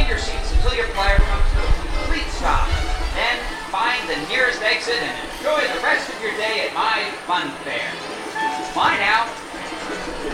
in your seats until your flyer comes to a complete stop. Then find the nearest exit and enjoy the rest of your day at my fun fair. Bye now.